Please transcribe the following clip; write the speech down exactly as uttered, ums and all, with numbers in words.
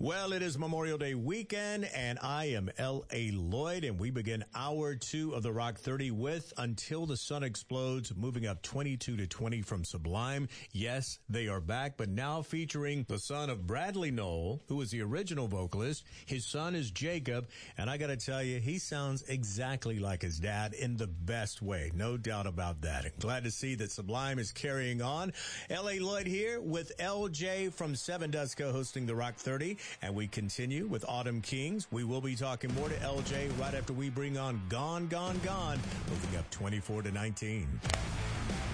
Well, it is Memorial Day weekend, and I am L A. Lloyd, and we begin hour two of the Rock thirty with Until the Sun Explodes, moving up twenty-two to twenty from Sublime. Yes, they are back, but now featuring the son of Bradley Nowell, who is the original vocalist. His son is Jacob, and I gotta tell you, he sounds exactly like his dad in the best way. No doubt about that. And glad to see that Sublime is carrying on. L A. Lloyd here with L J from Seven Dust co-hosting the Rock thirty. And we continue with Autumn Kings. We will be talking more to L J right after we bring on Gone, Gone, Gone, moving up twenty-four to nineteen.